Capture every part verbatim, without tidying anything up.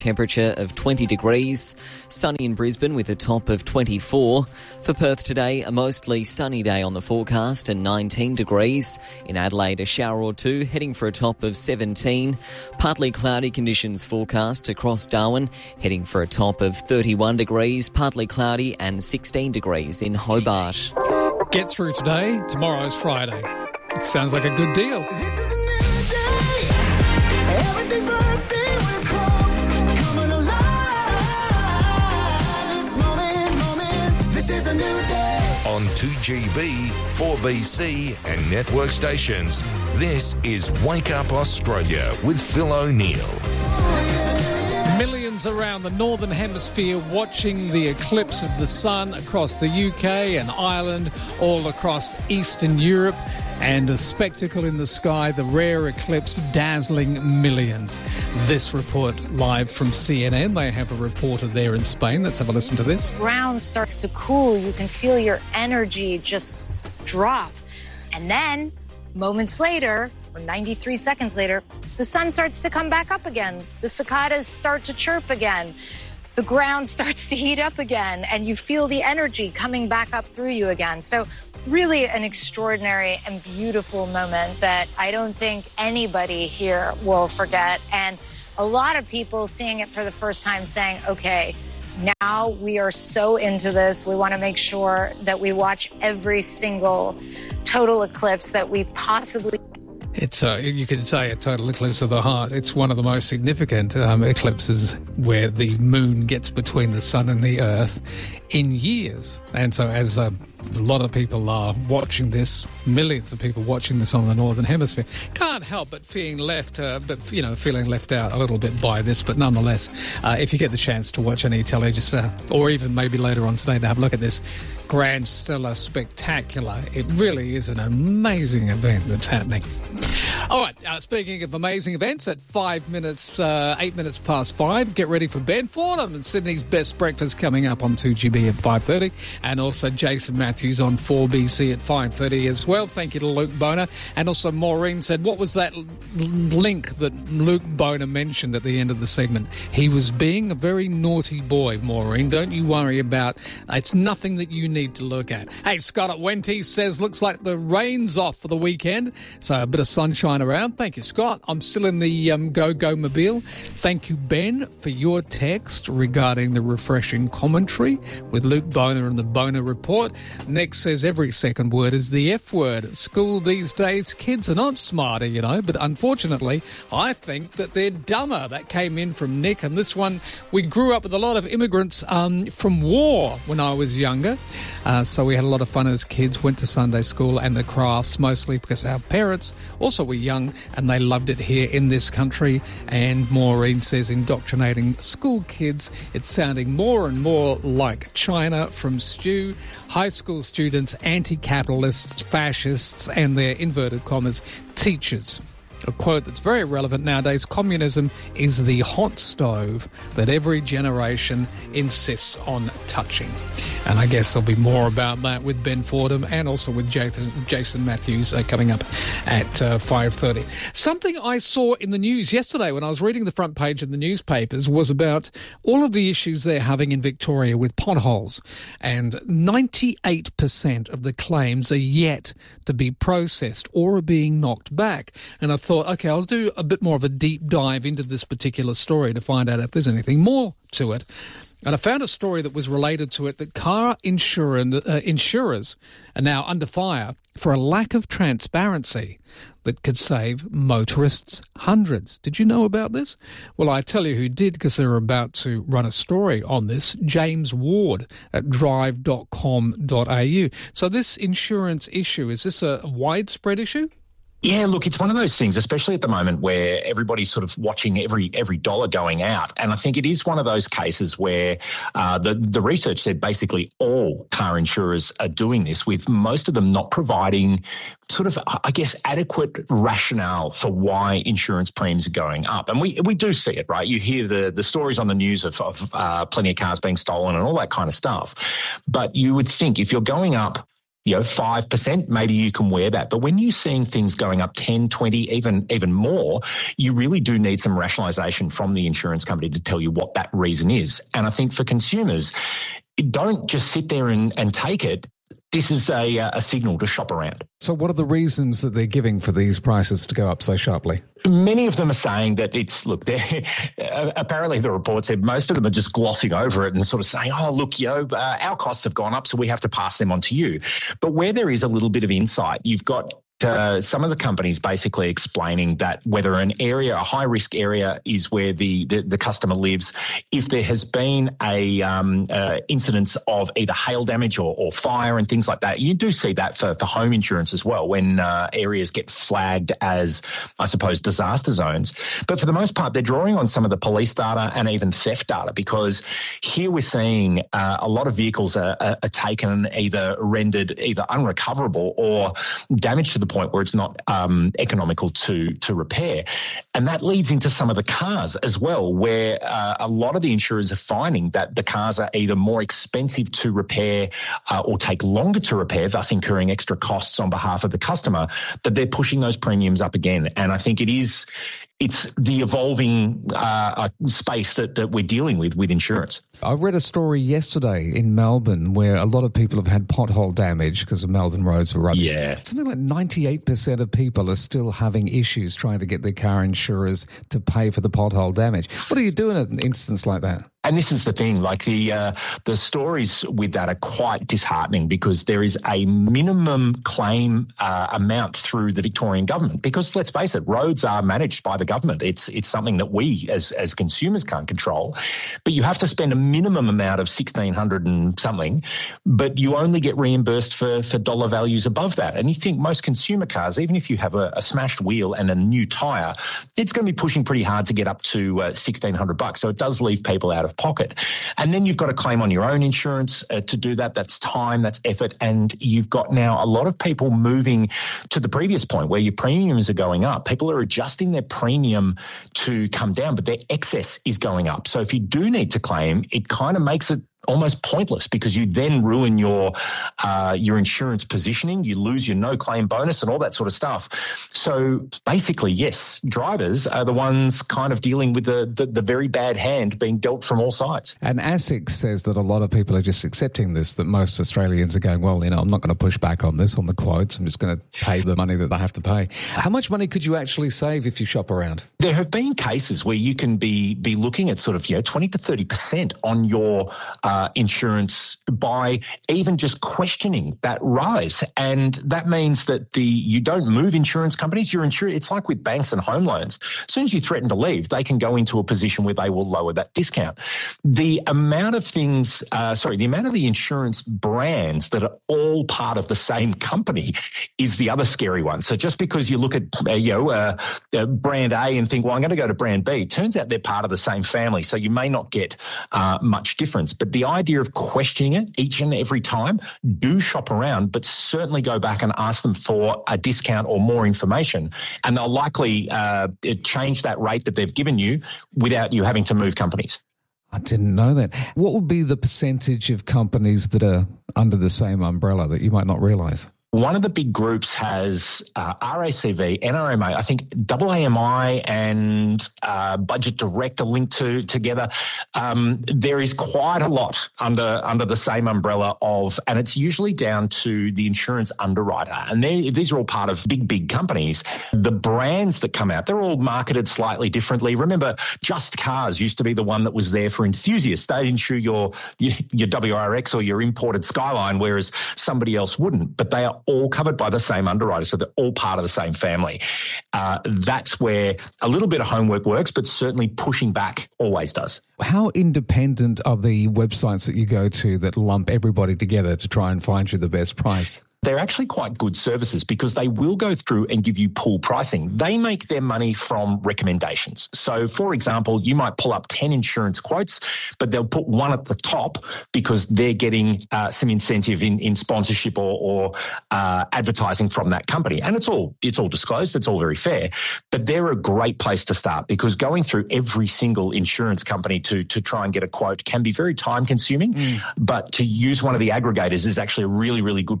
Temperature of twenty degrees, sunny in Brisbane with a top of twenty-four. For Perth today, a mostly sunny day on the forecast and nineteen degrees. In Adelaide, a shower or two, heading for a top of seventeen. Partly cloudy conditions forecast across Darwin, heading for a top of thirty-one degrees, partly cloudy and sixteen degrees in Hobart. Get through today, tomorrow's Friday. It sounds like a good deal. This is a new day. Everything bursting with hope. Coming alive. This moment, moment. This is a new day. On two G B, four B C and network stations, this is Wake Up Australia with Phil O'Neill. Millions around the Northern Hemisphere watching the eclipse of the sun across the U K and Ireland, all across Eastern Europe, and a spectacle in the sky, the rare eclipse dazzling millions. This report live from C N N. They have a reporter there in Spain. Let's have a listen to this. Ground starts to cool. You can feel your energy just drop. And then, moments later, or ninety-three seconds later, the sun starts to come back up again. The cicadas start to chirp again. The ground starts to heat up again, and you feel the energy coming back up through you again. So really an extraordinary and beautiful moment that I don't think anybody here will forget. And a lot of people seeing it for the first time saying, okay, now we are so into this. We want to make sure that we watch every single total eclipse that we possibly It's, uh, you could say, a total eclipse of the heart. It's one of the most significant um, eclipses where the moon gets between the sun and the earth in years. And so as uh, a lot of people are watching this, millions of people watching this on the Northern Hemisphere, can't help but feeling left, uh, but you know, feeling left out a little bit by this. But nonetheless, uh, if you get the chance to watch any telly, just uh, or even maybe later on today to have a look at this grand stellar spectacular, it really is an amazing event that's happening. All right, uh, speaking of amazing events, at five minutes, uh, eight minutes past five, get ready for Ben Fordham and Sydney's Best Breakfast coming up on two G B at five thirty, and also Jason Matthews on four B C at five thirty as well. Thank you to Luke Boner. And also Maureen said, what was that l- link that Luke Boner mentioned at the end of the segment? He was being a very naughty boy, Maureen. Don't you worry about it. It's nothing that you need to look at. Hey, Scott at Wenty says, looks like the rain's off for the weekend, so a bit of sunshine around. Thank you, Scott. I'm still in the um, Go-Go Mobile. Thank you, Ben, for your text regarding the refreshing commentary with Luke Boner and the Boner Report. Next says every second word is the F word. At school these days, kids are not smarter, you know, but unfortunately, I think that they're dumber. That came in from Nick, and this one, we grew up with a lot of immigrants um, from war when I was younger, uh, so we had a lot of fun as kids, went to Sunday school and the crafts, mostly because our parents also were young and they loved it here in this country. And Maureen says indoctrinating school kids, it's sounding more and more like China from Stu. High school students, anti-capitalists, fascists, and their inverted commas, teachers. A quote that's very relevant nowadays: communism is the hot stove that every generation insists on touching. And I guess there'll be more about that with Ben Fordham and also with Jason, Jason Matthews uh, coming up at uh, five thirty. Something I saw in the news yesterday when I was reading the front page of the newspapers was about all of the issues they're having in Victoria with potholes. And ninety-eight percent of the claims are yet to be processed or are being knocked back. And I thought, thought, okay, I'll do a bit more of a deep dive into this particular story to find out if there's anything more to it. And I found a story that was related to it, that car insurance, uh, insurers are now under fire for a lack of transparency that could save motorists hundreds. Did you know about this? Well, I tell you who did, because they're about to run a story on this. James Ward at drive dot com dot a u. So this insurance issue, is this a widespread issue? Yeah, look, it's one of those things, especially at the moment where everybody's sort of watching every every dollar going out. And I think it is one of those cases where uh, the, the research said basically all car insurers are doing this, with most of them not providing sort of, I guess, adequate rationale for why insurance premiums are going up. And we we do see it, right? You hear the, the stories on the news of, of uh, plenty of cars being stolen and all that kind of stuff. But you would think if you're going up you know, five percent, maybe you can wear that. But when you're seeing things going up ten, twenty, even, even more, you really do need some rationalisation from the insurance company to tell you what that reason is. And I think for consumers, don't just sit there and, and take it. This is a, a signal to shop around. So what are the reasons that they're giving for these prices to go up so sharply? Many of them are saying that it's, look, they're, apparently the report said most of them are just glossing over it and sort of saying, oh, look, you know, uh, our costs have gone up, so we have to pass them on to you. But where there is a little bit of insight, you've got Uh, some of the companies basically explaining that whether an area, a high-risk area, is where the, the, the customer lives, if there has been a um, uh, incidence of either hail damage or, or fire and things like that, you do see that for, for home insurance as well when uh, areas get flagged as, I suppose, disaster zones. But for the most part, they're drawing on some of the police data and even theft data, because here we're seeing uh, a lot of vehicles are, are, are taken, either rendered either unrecoverable or damaged to the point where it's not um, economical to to repair. And that leads into some of the cars as well, where uh, a lot of the insurers are finding that the cars are either more expensive to repair uh, or take longer to repair, thus incurring extra costs on behalf of the customer, that they're pushing those premiums up again. And I think it is it's the evolving uh, space that, that we're dealing with with insurance. I read a story yesterday in Melbourne where a lot of people have had pothole damage because the Melbourne roads were rubbish. Yeah. Something like ninety-eight percent of people are still having issues trying to get their car insurers to pay for the pothole damage. What do you do in an instance like that? And this is the thing, like the uh, the stories with that are quite disheartening, because there is a minimum claim uh, amount through the Victorian government. Because let's face it, roads are managed by the government. It's it's something that we as as consumers can't control. But you have to spend a minimum amount of sixteen hundred and something, but you only get reimbursed for for dollar values above that. And you think most consumer cars, even if you have a, a smashed wheel and a new tyre, it's going to be pushing pretty hard to get up to uh, sixteen hundred bucks. So it does leave people out of pocket. And then you've got to claim on your own insurance uh, to do that. That's time, that's effort. And you've got now a lot of people moving to the previous point where your premiums are going up. People are adjusting their premium to come down, but their excess is going up. So if you do need to claim, it kind of makes it almost pointless, because you then ruin your uh, your insurance positioning. You lose your no claim bonus and all that sort of stuff. So basically, yes, drivers are the ones kind of dealing with the, the, the very bad hand being dealt from all sides. And ASIC says that a lot of people are just accepting this, that most Australians are going, well, you know, I'm not going to push back on this, on the quotes. I'm just going to pay the money that they have to pay. How much money could you actually save if you shop around? There have been cases where you can be be looking at sort of, you know, twenty to thirty percent on your uh, insurance by even just questioning that rise. And that means that the you don't move insurance companies. You're insured. It's like with banks and home loans. As soon as you threaten to leave, they can go into a position where they will lower that discount. The amount of things, uh, sorry, the amount of the insurance brands that are all part of the same company is the other scary one. So just because you look at, uh, you know, uh, uh, brand A and think, well, I'm going to go to brand B, turns out they're part of the same family. So you may not get uh, much difference. But the idea of questioning it each and every time, do shop around, but certainly go back and ask them for a discount or more information. And they'll likely uh, change that rate that they've given you without you having to move companies. I didn't know that. What would be the percentage of companies that are under the same umbrella that you might not realise? One of the big groups has uh, R A C V, N R M A, I think A A M I and uh, Budget Direct are linked to together. Um, there is quite a lot under under the same umbrella of, and it's usually down to the insurance underwriter. And these are all part of big, big companies. The brands that come out, they're all marketed slightly differently. Remember, Just Cars used to be the one that was there for enthusiasts. They'd insure your, your W R X or your imported Skyline, whereas somebody else wouldn't. But they are all covered by the same underwriter, so they're all part of the same family. Uh, that's where a little bit of homework works, but certainly pushing back always does. How independent are the websites that you go to that lump everybody together to try and find you the best price? They're actually quite good services because they will go through and give you pool pricing. They make their money from recommendations. So, for example, you might pull up ten insurance quotes, but they'll put one at the top because they're getting uh, some incentive in, in sponsorship or, or uh, advertising from that company. And it's all it's all disclosed. It's all very fair. But they're a great place to start because going through every single insurance company to, to try and get a quote can be very time consuming. Mm. But to use one of the aggregators is actually a really, really good place to start.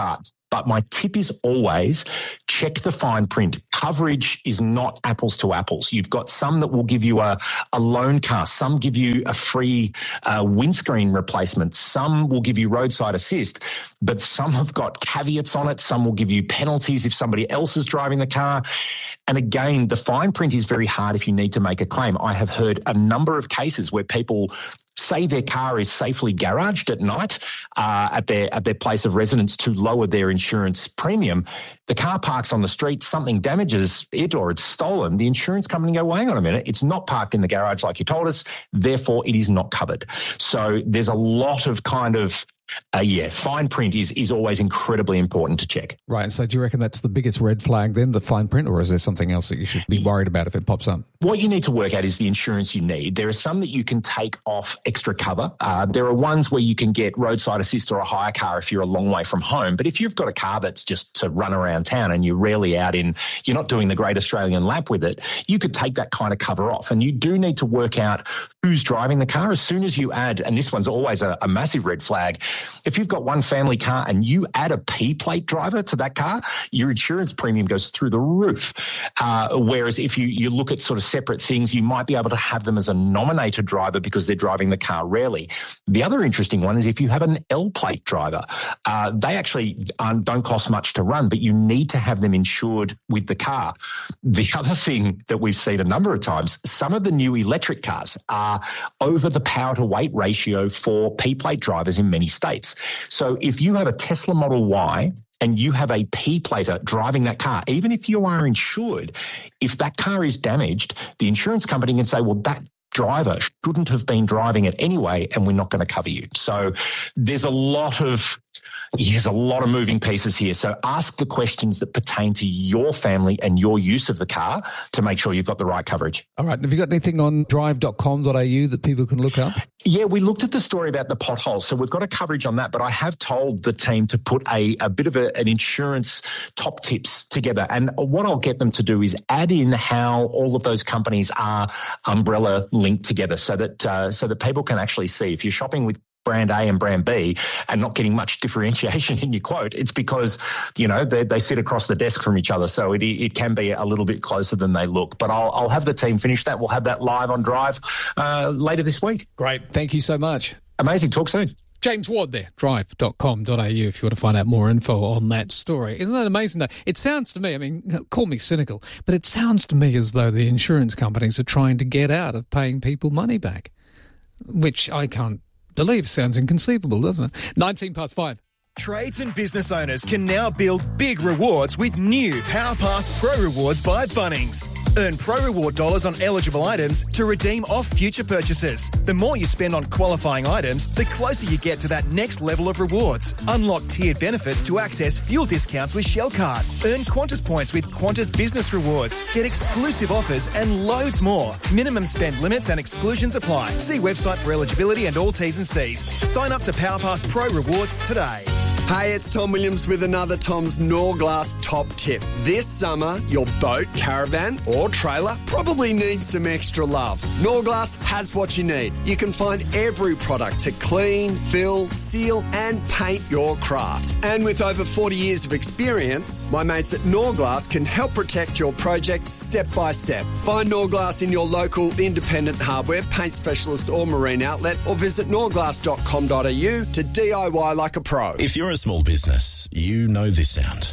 start. But my tip is always check the fine print. Coverage is not apples to apples. You've got some that will give you a, a loan car. Some give you a free uh, windscreen replacement. Some will give you roadside assist. But some have got caveats on it. Some will give you penalties if somebody else is driving the car. And again, the fine print is very hard if you need to make a claim. I have heard a number of cases where people say their car is safely garaged at night uh, at their at their place of residence to lower their insurance premium. The car parks on the street, something damages it or it's stolen. The insurance company go, well, hang on a minute, it's not parked in the garage like you told us, therefore it is not covered. So there's a lot of kind of Uh, yeah, fine print is, is always incredibly important to check. Right. So do you reckon that's the biggest red flag then, the fine print, or is there something else that you should be worried about if it pops up? What you need to work out is the insurance you need. There are some that you can take off extra cover. Uh, there are ones where you can get roadside assist or a hire car if you're a long way from home. But if you've got a car that's just to run around town and you're rarely out in, you're not doing the Great Australian Lap with it, you could take that kind of cover off. And you do need to work out who's driving the car. As soon as you add, and this one's always a, a massive red flag, if you've got one family car and you add a P-plate driver to that car, your insurance premium goes through the roof. Uh, whereas if you, you look at sort of separate things, you might be able to have them as a nominated driver because they're driving the car rarely. The other interesting one is if you have an L-plate driver, uh, they actually um, don't cost much to run, but you need to have them insured with the car. The other thing that we've seen a number of times, some of the new electric cars are over the power to weight ratio for P-plate drivers in many states. So if you have a Tesla Model Y and you have a P-plater driving that car, even if you are insured, if that car is damaged, the insurance company can say, well, that driver shouldn't have been driving it anyway, and we're not going to cover you. So there's a lot of There's a lot of moving pieces here. So ask the questions that pertain to your family and your use of the car to make sure you've got the right coverage. All right. Have you got anything on drive dot com dot a u that people can look up? Yeah, we looked at the story about the potholes. So we've got a coverage on that, but I have told the team to put a, a bit of a, an insurance top tips together. And what I'll get them to do is add in how all of those companies are umbrella linked together so that, uh, so that people can actually see if you're shopping with brand A and brand B and not getting much differentiation in your quote, it's because, you know, they, they sit across the desk from each other. So it it can be a little bit closer than they look. But I'll, I'll have the team finish that. We'll have that live on Drive uh, later this week. Great. Thank you so much. Amazing. Talk soon. James Ward there, drive dot com dot a u if you want to find out more info on that story. Isn't that amazing though? It sounds to me, I mean, call me cynical, but it sounds to me as though the insurance companies are trying to get out of paying people money back, which I can't believe. Sounds inconceivable, doesn't it? nineteen past five. Trades and business owners can now build big rewards with new PowerPass Pro Rewards by Bunnings. Earn Pro Reward dollars on eligible items to redeem off future purchases. The more you spend on qualifying items, the closer you get to that next level of rewards. Unlock tiered benefits to access fuel discounts with Shell Card. Earn Qantas points with Qantas Business Rewards. Get exclusive offers and loads more. Minimum spend limits and exclusions apply. See website for eligibility and all T's and C's. Sign up to PowerPass Pro Rewards today. Hey, it's Tom Williams with another Tom's Norglass top tip. This summer, your boat, caravan or trailer probably needs some extra love. Norglass has what you need. You can find every product to clean, fill, seal and paint your craft. And with over forty years of experience, my mates at Norglass can help protect your project step by step. Find Norglass in your local independent hardware, paint specialist or marine outlet, or visit norglass dot com dot a u to D I Y like a pro. If you're a small business, you know this sound.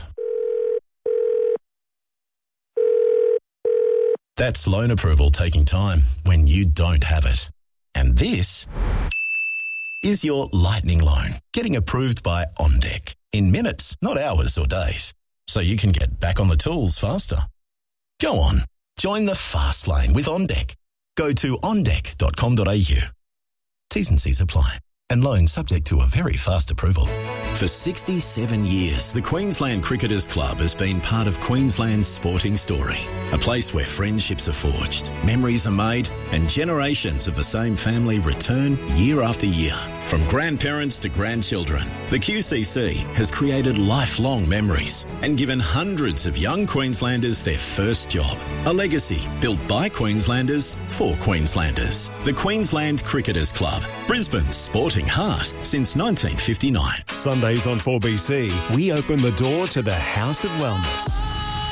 That's loan approval taking time when you don't have it. And this is your lightning loan getting approved by OnDeck in minutes, not hours or days, so you can get back on the tools faster. Go on, join the fast lane with OnDeck. Go to on deck dot com dot a u. T's and C's apply. And loans subject to a very fast approval. For sixty-seven years, the Queensland Cricketers Club has been part of Queensland's sporting story. A place where friendships are forged, memories are made, and generations of the same family return year after year. From grandparents to grandchildren, the Q C C has created lifelong memories and given hundreds of young Queenslanders their first job. A legacy built by Queenslanders for Queenslanders. The Queensland Cricketers Club, Brisbane's sporting heart since nineteen fifty-nine. Some Sundays on four B C, we open the door to the House of Wellness.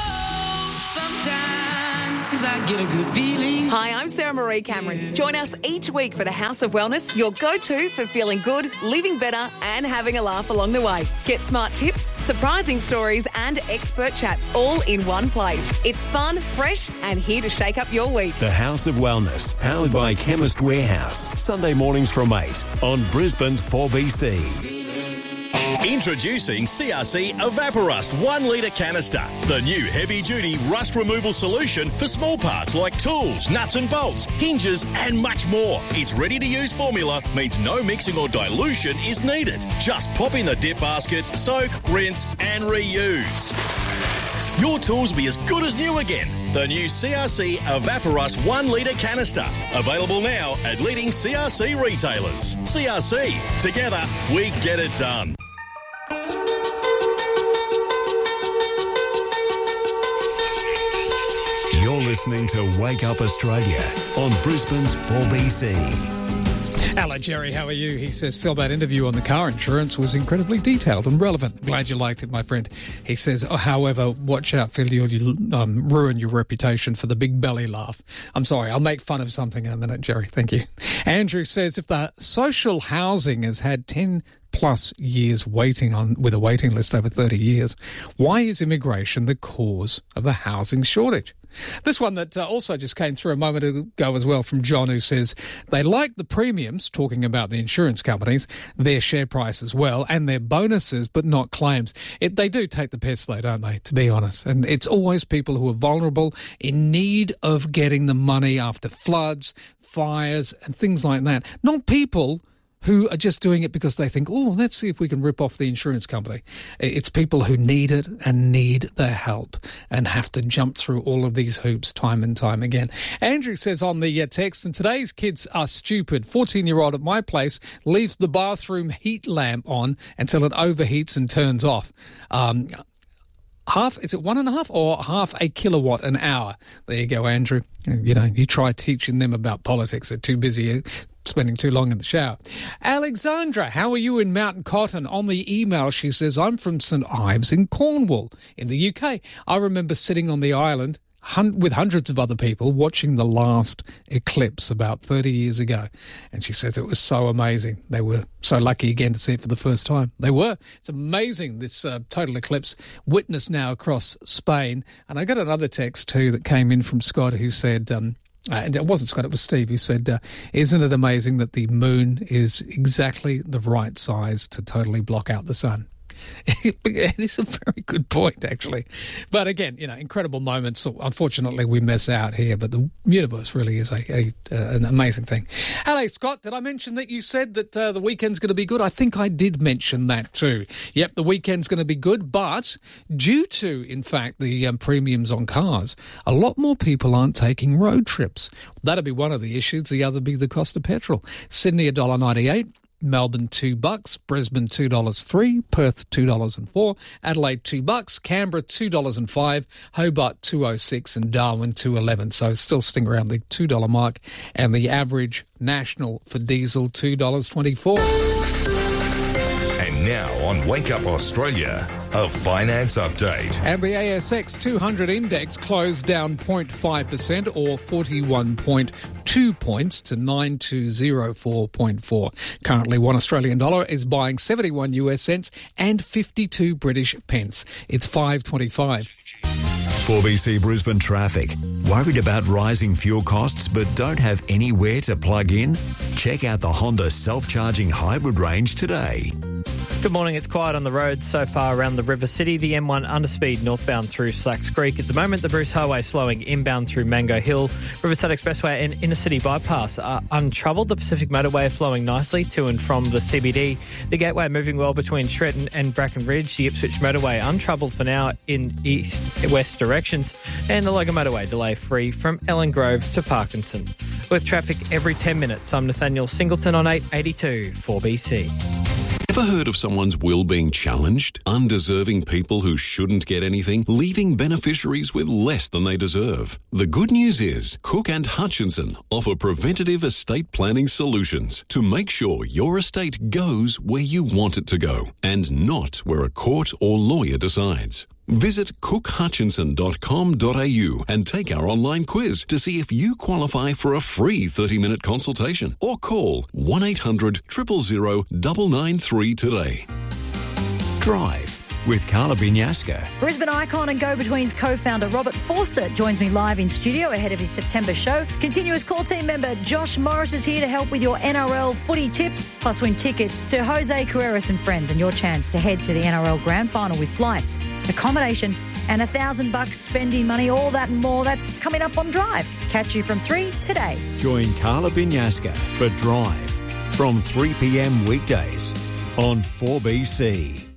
Sometimes I get a good feeling. Hi, I'm Sarah Marie Cameron. Join us each week for the House of Wellness, your go-to for feeling good, living better and having a laugh along the way. Get smart tips, surprising stories and expert chats all in one place. It's fun, fresh and here to shake up your week. The House of Wellness, powered by Chemist Warehouse. Sunday mornings from eight on Brisbane's four B C. Introducing C R C Evaporust one litre canister, the new heavy-duty rust removal solution for small parts like tools, nuts and bolts, hinges and much more. Its ready-to-use formula means no mixing or dilution is needed. Just pop in the dip basket, soak, rinse and reuse. Your tools will be as good as new again. The new C R C Evaporust one litre canister. Available now at leading C R C retailers. C R C. Together, we get it done. You're listening to Wake Up Australia on Brisbane's four B C. Hello, Jerry. How are you? He says, Phil, that interview on the car insurance was incredibly detailed and relevant. Glad you liked it, my friend. He says, oh, however, watch out, Phil, you'll um, ruin your reputation for the big belly laugh. I'm sorry, I'll make fun of something in a minute, Jerry. Thank you. Andrew says, if the social housing has had ten plus years waiting on with a waiting list over thirty years, why is immigration the cause of the housing shortage? This one that uh, also just came through a moment ago as well from John, who says they like the premiums, talking about the insurance companies, their share price as well, and their bonuses, but not claims. It, they do take the piss, though, don't they, to be honest? And it's always people who are vulnerable, in need of getting the money after floods, fires, and things like that. Not people who are just doing it because they think, oh, let's see if we can rip off the insurance company. It's people who need it and need their help and have to jump through all of these hoops time and time again. Andrew says on the text, and today's kids are stupid. fourteen-year-old at my place leaves the bathroom heat lamp on until it overheats and turns off. Um, half, is it one and a half or half a kilowatt an hour? There you go, Andrew. You know, you try teaching them about politics. They're too busy spending too long in the shower. Alexandra, how are you in Mount Cotton? On the email, she says, I'm from St Ives in Cornwall in the U K. I remember sitting on the island hun- with hundreds of other people watching the last eclipse about thirty years ago. And she says it was so amazing. They were so lucky again to see it for the first time. They were. It's amazing, this uh, total eclipse witnessed now across Spain. And I got another text too that came in from Scott who said, um, Uh, and it wasn't Scott, it was Steve who said, uh, isn't it amazing that the moon is exactly the right size to totally block out the sun? It is a very good point, actually. But again, you know, incredible moments. So unfortunately, we miss out here, but the universe really is a, a uh, an amazing thing. Hello, Scott. Did I mention that you said that uh, the weekend's going to be good? I think I did mention that too. Yep, the weekend's going to be good, but due to, in fact, the um, premiums on cars, a lot more people aren't taking road trips. That'll be one of the issues. The other be the cost of petrol. Sydney, one dollar ninety-eight. Melbourne two bucks, Brisbane two dollars three, Perth two dollars and four, Adelaide two bucks, Canberra two dollars and five, Hobart two oh six, and Darwin two eleven. So still sitting around the two dollar mark, and the average national for diesel two dollars twenty-four. And now on Wake Up Australia, a finance update. And the A S X two hundred index closed down zero point five percent or forty-one point two points to nine two zero four point four. Currently, one Australian dollar is buying seventy-one U S cents and fifty-two British pence. It's five twenty-five. four B C Brisbane traffic. Worried about rising fuel costs but don't have anywhere to plug in? Check out the Honda self-charging hybrid range today. Good morning. It's quiet on the road so far around the River City. The M one underspeed northbound through Slacks Creek. At the moment, the Bruce Highway slowing inbound through Mango Hill. Riverside Expressway and Inner City Bypass are untroubled. The Pacific Motorway flowing nicely to and from the C B D. The Gateway moving well between Shretton and Bracken Ridge. The Ipswich Motorway untroubled for now in east-west directions. And the Logan Motorway delay free from Ellen Grove to Parkinson. With traffic every ten minutes, I'm Nathaniel Singleton on eight eighty-two four B C. Ever heard of someone's will being challenged? Undeserving people who shouldn't get anything, leaving beneficiaries with less than they deserve. The good news is Cook and Hutchinson offer preventative estate planning solutions to make sure your estate goes where you want it to go and not where a court or lawyer decides. Visit cook hutchinson dot com dot a u and take our online quiz to see if you qualify for a free thirty-minute consultation or call one eight hundred, zero zero zero, nine nine three today. Drive with Carla Binyasca. Brisbane icon and Go-Betweens co-founder Robert Forster joins me live in studio ahead of his September show. Continuous call team member Josh Morris is here to help with your N R L footy tips, plus win tickets to Jose Carreras and friends and your chance to head to the N R L Grand Final with flights, accommodation and a thousand bucks spending money, all that and more. That's coming up on Drive. Catch you from three today. Join Carla Binyasca for Drive from three p.m. weekdays on four B C.